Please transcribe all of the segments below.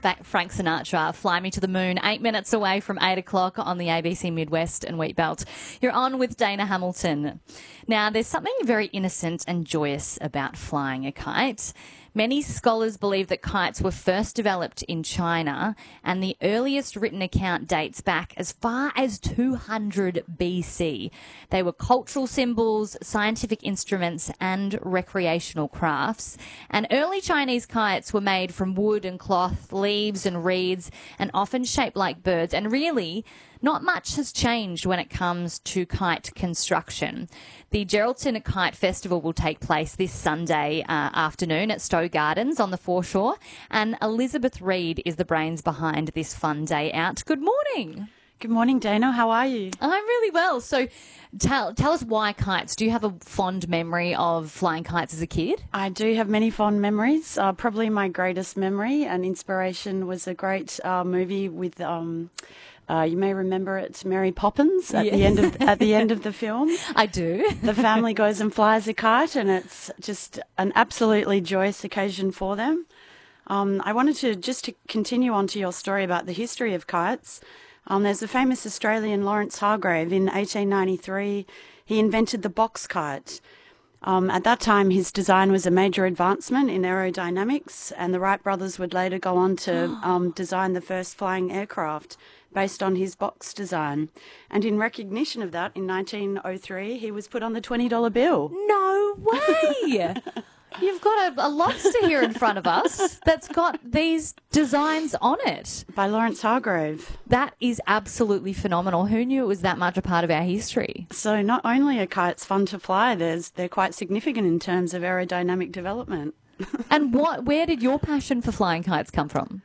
Frank Sinatra, Fly Me to the Moon, 8 minutes away from 8 o'clock on the ABC Midwest and Wheatbelt. You're on with Dana Hamilton. Now, there's something very innocent and joyous about flying a kite. Many scholars believe that kites were first developed in China, and the earliest written account dates back as far as 200 BC. They were cultural symbols, scientific instruments, and recreational crafts. And early Chinese kites were made from wood and cloth, leaves and reeds, and often shaped like birds. And really, not much has changed when it comes to kite construction. The Geraldton Kite Festival will take place this Sunday afternoon at Stowe Gardens on the foreshore, and Elizabeth Reed is the brains behind this fun day out. Good morning. Good morning, Dana. How are you? I'm really well. So tell us why kites. Do you have a fond memory of flying kites as a kid? I do have many fond memories. Probably my greatest memory and inspiration was a great movie with... you may remember it, Mary Poppins at the end of the film. I do. The family goes and flies a kite, and it's just an absolutely joyous occasion for them. I wanted to continue on to your story about the history of kites. There's a famous Australian, Lawrence Hargrave, in 1893. He invented the box kite. At that time, his design was a major advancement in aerodynamics, and the Wright brothers would later go on to design the first flying aircraft based on his box design. And in recognition of that, in 1903, he was put on the $20 bill. No way! You've got a lobster here in front of us that's got these designs on it. By Lawrence Hargrave. That is absolutely phenomenal. Who knew it was that much a part of our history? So not only are kites fun to fly, they're quite significant in terms of aerodynamic development. And where did your passion for flying kites come from?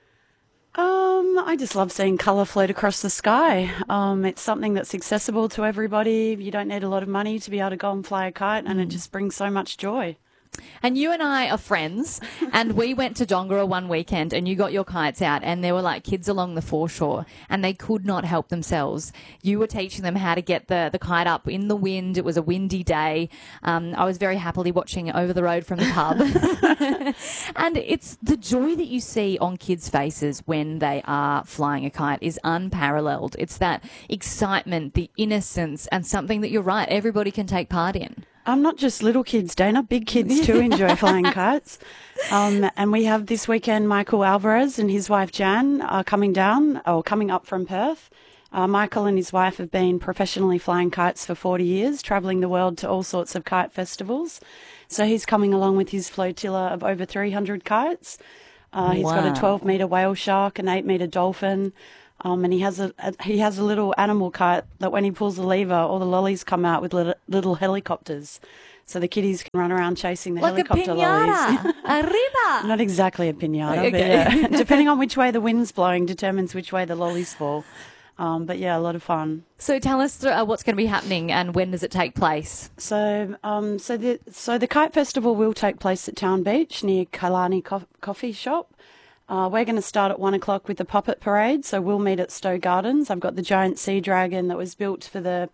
I just love seeing colour float across the sky. It's something that's accessible to everybody. You don't need a lot of money to be able to go and fly a kite, and it just brings so much joy. And you and I are friends, and we went to Dongara one weekend, and you got your kites out, and there were like kids along the foreshore, and they could not help themselves. You were teaching them how to get the kite up in the wind. It was a windy day. I was very happily watching over the road from the pub. And it's the joy that you see on kids' faces when they are flying a kite is unparalleled. It's that excitement, the innocence, and something that you're right, everybody can take part in. Not just little kids, Dana. Big kids too enjoy flying kites. And we have this weekend Michael Alvarez and his wife Jan are coming up from Perth. Michael and his wife have been professionally flying kites for 40 years, travelling the world to all sorts of kite festivals. So he's coming along with his flotilla of over 300 kites. He's got a 12-metre whale shark, an 8-metre dolphin. And he has a little animal kite that when he pulls the lever, all the lollies come out with little helicopters. So the kiddies can run around chasing the helicopter lollies. Like a piñata. Arriba! Not exactly a piñata, Okay. but yeah. Depending on which way the wind's blowing determines which way the lollies fall. But yeah, a lot of fun. So tell us what's going to be happening and when does it take place? So the Kite Festival will take place at Town Beach near Kailani Coffee Shop. We're going to start at 1 o'clock with the Puppet Parade, so we'll meet at Stowe Gardens. I've got the giant sea dragon that was built for the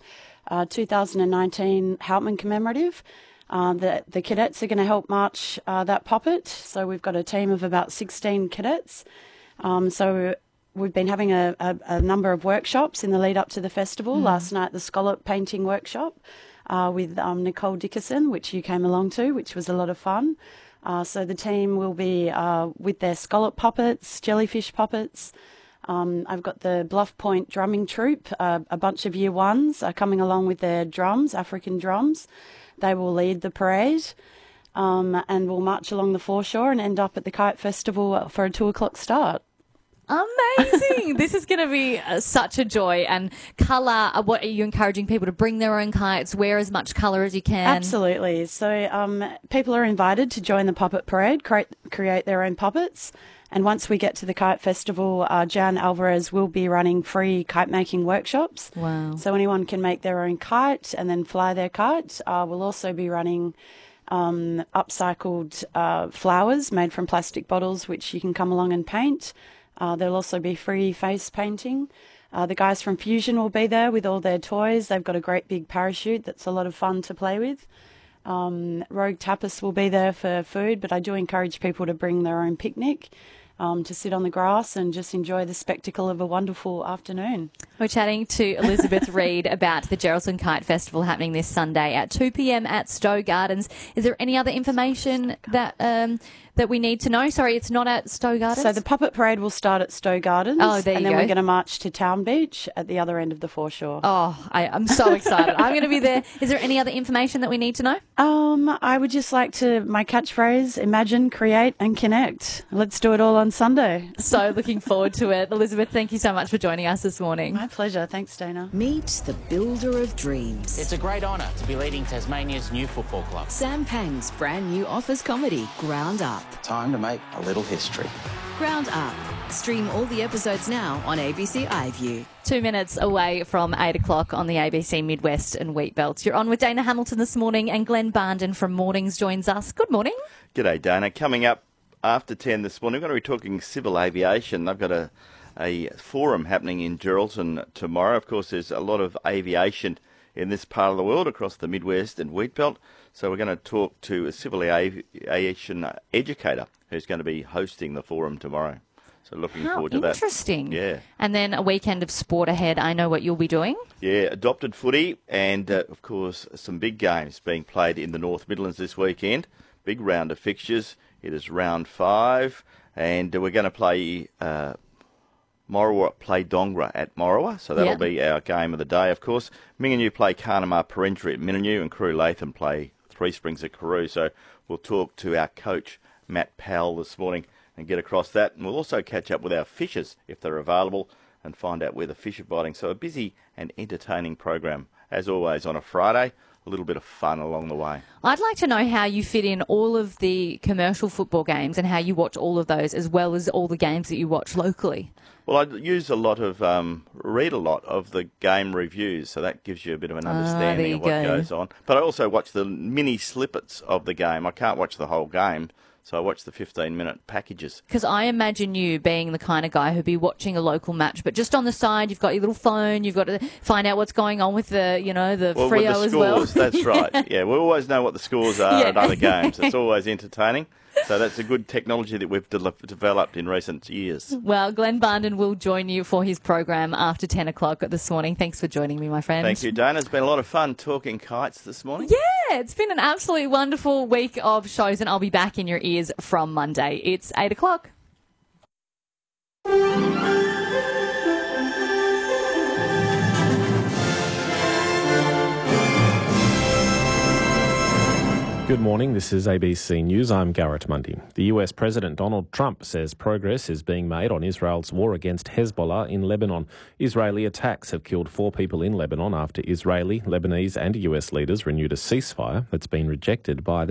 2019 Houtman commemorative. The cadets are going to help march that puppet, so we've got a team of about 16 cadets. So we've been having a number of workshops in the lead up to the festival. Last night, the scallop painting workshop with Nicole Dickerson, which you came along to, which was a lot of fun. So the team will be with their scallop puppets, jellyfish puppets. I've got the Bluff Point drumming troupe, a bunch of year ones are coming along with their drums, African drums. They will lead the parade and we'll march along the foreshore and end up at the Kite Festival for a 2 o'clock start. Amazing. This is going to be such a joy. And colour, what are you encouraging people to bring their own kites, wear as much colour as you can? Absolutely. So people are invited to join the puppet parade, create their own puppets. And once we get to the Kite Festival, Jan Alvarez will be running free kite making workshops. Wow. So anyone can make their own kite and then fly their kite. We'll also be running upcycled flowers made from plastic bottles, which you can come along and paint. There'll also be free face painting. The guys from Fusion will be there with all their toys. They've got a great big parachute that's a lot of fun to play with. Rogue Tapas will be there for food, but I do encourage people to bring their own picnic. to sit on the grass and just enjoy the spectacle of a wonderful afternoon. We're chatting to Elizabeth Reid about the Geraldton Kite Festival happening this Sunday at 2 p.m. at Stowe Gardens. Is there any other information that we need to know? Sorry, it's not at Stowe Gardens? So the puppet parade will start at Stowe Gardens. Oh, there you and then go. we're going to march to Town Beach at the other end of the foreshore. Oh, I'm so excited. I'm going to be there. Is there any other information that we need to know? I would just like my catchphrase, imagine, create and connect. Let's do it all on Sunday. So looking forward to it. Elizabeth, thank you so much for joining us this morning. My pleasure. Thanks, Dana. Meet the builder of dreams. It's a great honour to be leading Tasmania's new football club. Sam Pang's brand new office comedy, Ground Up. Time to make a little history. Ground Up. Stream all the episodes now on ABC iView. 2 minutes away from 8 o'clock on the ABC Midwest and Wheatbelt. You're on with Dana Hamilton this morning, and Glenn Barnden from Mornings joins us. Good morning. G'day, Dana. Coming up after 10 this morning, we're going to be talking civil aviation. They've got a forum happening in Geraldton tomorrow. Of course, there's a lot of aviation in this part of the world across the Midwest and Wheatbelt. So we're going to talk to a civil aviation educator who's going to be hosting the forum tomorrow. So looking forward to that. Interesting. Yeah. And then a weekend of sport ahead. I know what you'll be doing. Yeah, adopted footy and, of course, some big games being played in the North Midlands this weekend. Big round of fixtures. It is round 5, and we're going to play Morawa play Dongra at Morawa, so that'll be our game of the day, of course. Minginoo play Carnamah Parentry at Minginoo, and Carew Latham play Three Springs at Carew. So we'll talk to our coach, Matt Powell, this morning and get across that. And we'll also catch up with our fishers, if they're available, and find out where the fish are biting. So a busy and entertaining program, as always, on a Friday. A little bit of fun along the way. I'd like to know how you fit in all of the commercial football games and how you watch all of those, as well as all the games that you watch locally. Well, I use a lot of, read a lot of the game reviews, so that gives you a bit of an understanding of what goes on. But I also watch the mini snippets of the game. I can't watch the whole game, so I watch the 15-minute packages. Because I imagine you being the kind of guy who'd be watching a local match, but just on the side, you've got your little phone, you've got to find out what's going on with the, the Freo as well. That's right. Yeah, we always know what the scores are at other games. It's always entertaining. So that's a good technology that we've developed in recent years. Well, Glenn Barnden will join you for his program after 10 o'clock this morning. Thanks for joining me, my friend. Thank you, Dana. It's been a lot of fun talking kites this morning. Yeah, it's been an absolutely wonderful week of shows, and I'll be back in your ears from Monday. It's 8 o'clock. Good morning, this is ABC News. I'm Garrett Mundy. The US President Donald Trump says progress is being made on Israel's war against Hezbollah in Lebanon. Israeli attacks have killed 4 people in Lebanon after Israeli, Lebanese and US leaders renewed a ceasefire that's been rejected by the